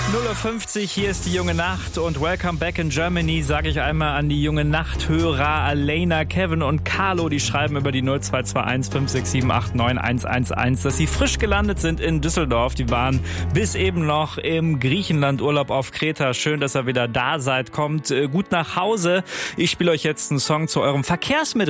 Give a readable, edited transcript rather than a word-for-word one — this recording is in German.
0:50 Uhr, hier ist die junge Nacht und Welcome back in Germany, sage ich einmal an die junge Nachthörer Alena, Kevin und Carlo, die schreiben über die 0221 567 89 111, dass sie frisch gelandet sind in Düsseldorf. Die waren bis eben noch im Griechenland-Urlaub auf Kreta. Schön, dass ihr wieder da seid. Kommt gut nach Hause. Ich spiele euch jetzt einen Song zu eurem Verkehrsmittel.